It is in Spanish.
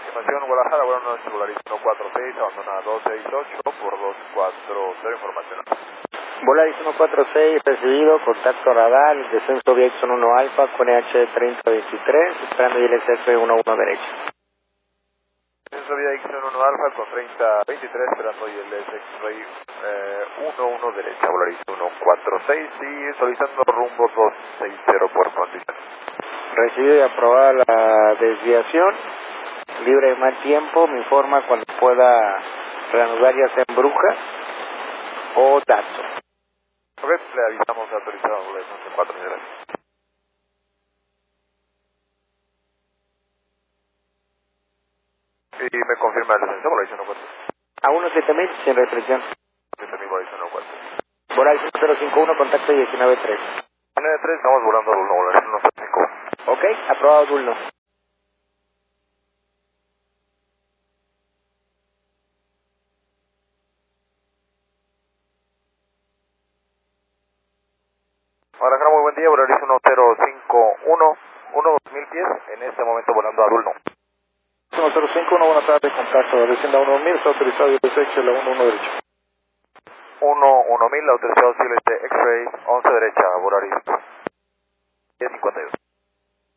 Información Guadalajara, buenas noches, Volaris 146, abandona 268 por 240, información. Volaris 146, recibido, contacto radar, descenso vía Exxon 1 Alfa con EH3023, esperando ILSF 11 derecha. Descenso vía Exxon 1 Alfa con 3023, esperando ILS X-Ray 11 derecha, Volaris 146 y solicitando rumbo 260 por condición. Recibido y aprobada la desviación, libre de mal tiempo, me informa cuando pueda reanudar ya sea en Bruja o Dato. Ok, le avisamos autorizado Volaris 104, gracias. Y me confirma el descenso, Volaris 104. A 17000 sin restricción. 17000, Volaris 104. Volaris 1051, contacto 193. 93, estamos volando al 1, Volaris 175. Ok, aprobado Dulno. Guadalajara, muy buen día, Volaris 1051, 2000 pies, en este momento volando a Dulno. 1051, buenas tardes, contacto, descienda 1000, está autorizado y desecho la 11 derecha. 1000, autorizado CLT X-Ray 11 derecha, Volaris 1052.